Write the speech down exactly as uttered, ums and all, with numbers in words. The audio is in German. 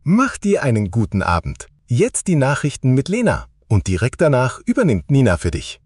Mach dir einen guten Abend. Jetzt die Nachrichten mit Lena. Und direkt danach übernimmt Nina für dich.